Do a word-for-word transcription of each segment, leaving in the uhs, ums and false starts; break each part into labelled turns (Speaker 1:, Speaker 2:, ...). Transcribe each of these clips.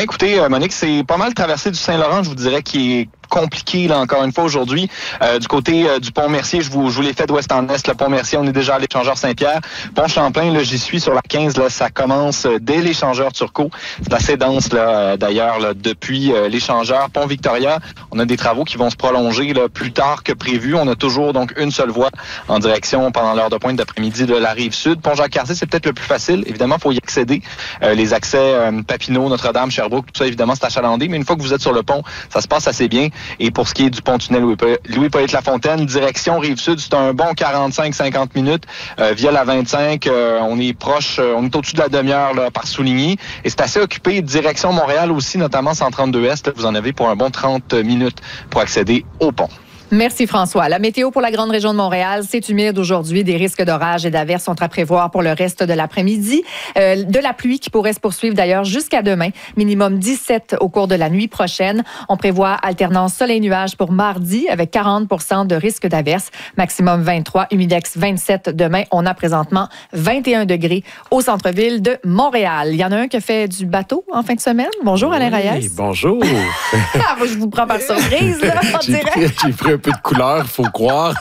Speaker 1: écoutez, Monique, c'est pas mal traversé du Saint-Laurent, je vous dirais, qui est compliqué, là, encore une fois, aujourd'hui. Euh, du côté euh, du Pont-Mercier, je vous, je vous l'ai fait d'ouest en est. Le Pont-Mercier, on est déjà à l'échangeur Saint-Pierre. Pont-Champlain, là, j'y suis sur la quinze. Là, ça commence euh, dès l'échangeur Turcot. C'est assez dense, là, euh, d'ailleurs, là, depuis euh, l'échangeur Pont-Victoria. On a des travaux qui vont se prolonger là, plus tard que prévu. On a toujours donc une seule voie en direction pendant l'heure de pointe d'après-midi de la Rive-Sud. Pont-Jacques-Cartier, c'est peut-être le plus facile. Évidemment, il faut y accéder. Euh, les accès euh, Papineau, Notre-Dame, Sherbrooke, tout ça, évidemment, c'est achalandé. Mais une fois que vous êtes sur le pont, ça se passe assez bien. Et pour ce qui est du pont-tunnel Louis-Polyte Lafontaine, direction Rive-Sud, c'est un bon quarante-cinq à cinquante minutes euh, via la vingt-cinq. Euh, on est proche, euh, on est au-dessus de la demi-heure là, par Souligny. Et c'est assez occupé. Direction Montréal aussi, notamment cent trente-deux Est. Là, vous en avez pour un bon trente minutes pour accéder au pont.
Speaker 2: Merci François. La météo pour la grande région de Montréal, c'est humide aujourd'hui. Des risques d'orage et d'averses sont à prévoir pour le reste de l'après-midi. Euh, de la pluie qui pourrait se poursuivre d'ailleurs jusqu'à demain. Minimum dix-sept au cours de la nuit prochaine. On prévoit alternance soleil-nuage pour mardi avec quarante pour cent de risque d'averses. Maximum vingt-trois, humidex vingt-sept demain. On a présentement vingt et un degrés au centre-ville de Montréal. Il y en a un qui a fait du bateau en fin de semaine. Bonjour
Speaker 3: oui,
Speaker 2: Alain Reyes.
Speaker 3: Bonjour.
Speaker 2: Ah, je vous prends par surprise là, en
Speaker 3: j'ai
Speaker 2: direct.
Speaker 3: Pris, j'ai pris un peu de couleur, faut croire.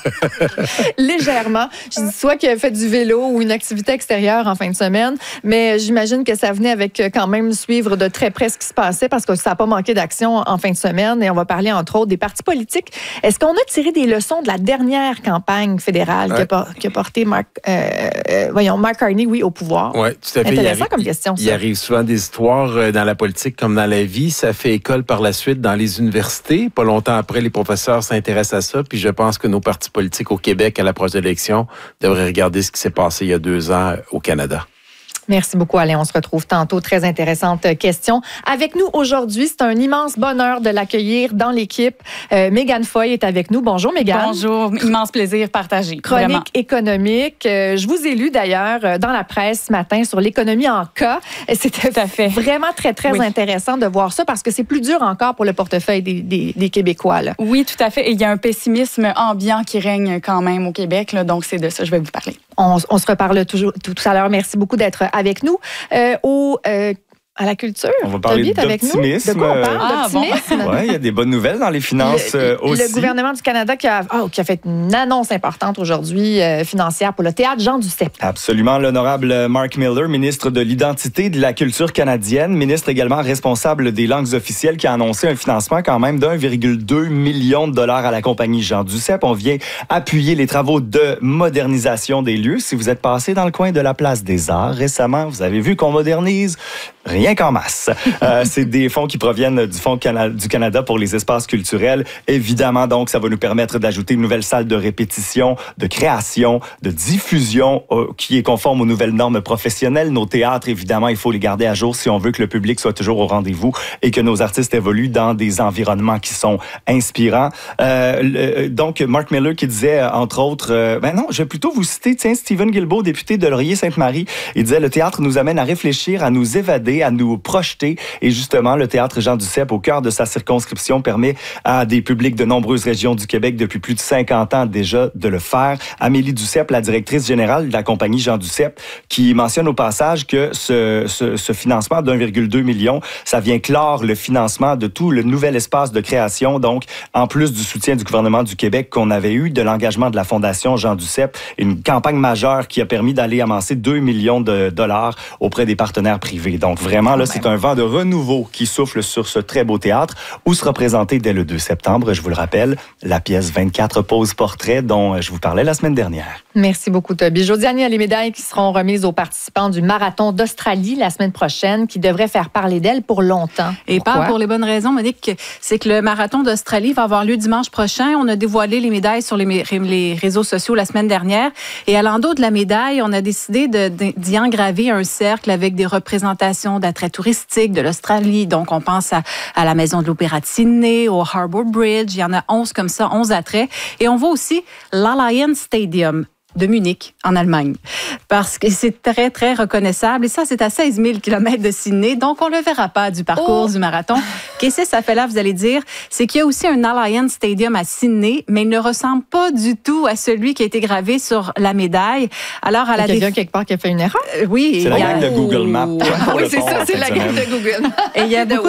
Speaker 2: Légèrement. Je dis soit qu'il a fait du vélo ou une activité extérieure en fin de semaine, mais j'imagine que ça venait avec quand même suivre de très près ce qui se passait parce que ça n'a pas manqué d'action en fin de semaine et on va parler entre autres des partis politiques. Est-ce qu'on a tiré des leçons de la dernière campagne fédérale ouais. qui, a, qui a porté Mark, euh, euh, voyons, Mark Carney, oui, au pouvoir?
Speaker 3: Oui, tout à fait.
Speaker 2: Intéressant
Speaker 3: il arrive,
Speaker 2: comme question, ça.
Speaker 3: Il arrive souvent des histoires dans la politique comme dans la vie. Ça fait école par la suite dans les universités. Pas longtemps après, les professeurs s'intéressent à ça. Puis je pense que nos partis politiques au Québec, à la prochaine élection, devraient regarder ce qui s'est passé il y a deux ans au Canada.
Speaker 2: Merci beaucoup, Alain. On se retrouve tantôt. Très intéressante question. Avec nous aujourd'hui, c'est un immense bonheur de l'accueillir dans l'équipe. Euh, Mégane Foy est avec nous. Bonjour, Mégane.
Speaker 4: Bonjour. Immense plaisir partagé.
Speaker 2: Chronique
Speaker 4: vraiment.
Speaker 2: économique. Euh, je vous ai lu d'ailleurs dans la presse ce matin sur l'économie en cas. C'était
Speaker 4: Tout à fait.
Speaker 2: vraiment très, très
Speaker 4: oui.
Speaker 2: intéressant de voir ça parce que c'est plus dur encore pour le portefeuille des, des, des Québécois. Là.
Speaker 4: Oui, tout à fait. Et il y a un pessimisme ambiant qui règne quand même au Québec. Là, donc, c'est de ça que je vais vous parler.
Speaker 2: On, on se reparle toujours, tout, tout à l'heure. Merci beaucoup d'être avec nous. Euh, au, euh, à la culture.
Speaker 5: On va parler d'optimisme.
Speaker 2: De quoi on parle? Ah, d'optimisme?
Speaker 5: Bon. Oui, il y a des bonnes nouvelles dans les finances
Speaker 2: le,
Speaker 5: aussi.
Speaker 2: Le gouvernement du Canada qui a, oh, qui a fait une annonce importante aujourd'hui euh, financière pour le théâtre Jean Duceppe.
Speaker 5: Absolument. L'honorable Mark Miller, ministre de l'Identité et de la culture canadienne, ministre également responsable des langues officielles, qui a annoncé un financement quand même d'un virgule deux million de dollars à la compagnie Jean Duceppe. On vient appuyer les travaux de modernisation des lieux. Si vous êtes passé dans le coin de la Place des Arts récemment, vous avez vu qu'on modernise rien qu'en masse. Euh, c'est des fonds qui proviennent du Fonds Cana- du Canada pour les espaces culturels. Évidemment, donc, ça va nous permettre d'ajouter une nouvelle salle de répétition, de création, de diffusion euh, qui est conforme aux nouvelles normes professionnelles. Nos théâtres, évidemment, il faut les garder à jour si on veut que le public soit toujours au rendez-vous et que nos artistes évoluent dans des environnements qui sont inspirants. Euh, le, donc, Mark Miller qui disait, entre autres, euh, ben non, je vais plutôt vous citer, tiens, Stephen Guilbeault, député de Laurier-Sainte-Marie, il disait, le théâtre nous amène à réfléchir, à nous évader, à nous projeter. Et justement, le théâtre Jean Duceppe, au cœur de sa circonscription, permet à des publics de nombreuses régions du Québec depuis plus de cinquante ans déjà de le faire. Amélie Duceppe, la directrice générale de la compagnie Jean Duceppe, qui mentionne au passage que ce, ce, ce financement d'un virgule deux million, ça vient clore le financement de tout le nouvel espace de création. Donc, en plus du soutien du gouvernement du Québec qu'on avait eu, de l'engagement de la Fondation Jean Duceppe, une campagne majeure qui a permis d'aller amasser deux millions de dollars auprès des partenaires privés. Donc, vraiment, là, c'est un vent de renouveau qui souffle sur ce très beau théâtre où sera présentée dès le deux septembre, je vous le rappelle, la pièce vingt-quatre Pose Portrait dont je vous parlais la semaine dernière.
Speaker 2: Merci beaucoup, Toby. Josiane, il y a les médailles qui seront remises aux participants du marathon d'Australie la semaine prochaine qui devrait faire parler d'elle pour longtemps.
Speaker 4: Et
Speaker 2: Pourquoi?
Speaker 4: pas pour les bonnes raisons, Monique. C'est que le marathon d'Australie va avoir lieu dimanche prochain. On a dévoilé les médailles sur les, les réseaux sociaux la semaine dernière. Et à l'endos de la médaille, on a décidé de, de, d'y engraver un cercle avec des représentations d'attraits touristiques de l'Australie. Donc, on pense à, à la Maison de l'Opéra de Sydney, au Harbour Bridge. Il y en a onze comme ça, onze attraits. Et on voit aussi l'Allianz Stadium de Munich, en Allemagne. Parce que c'est très, très reconnaissable. Et ça, c'est à seize mille kilomètres de Sydney. Donc, on ne le verra pas du parcours oh. du marathon. Qu'est-ce que ça fait là, vous allez dire? C'est qu'il y a aussi un Allianz Stadium à Sydney, mais il ne ressemble pas du tout à celui qui a été gravé sur la médaille. Alors, à la
Speaker 2: quelqu'un
Speaker 4: déf...
Speaker 2: quelque part qui a fait une erreur?
Speaker 4: Euh, oui.
Speaker 5: C'est la
Speaker 4: gang
Speaker 5: a... de Google Maps.
Speaker 2: Oh. Oui, c'est ça, c'est la gang de Google Maps.
Speaker 4: Et il y a beaucoup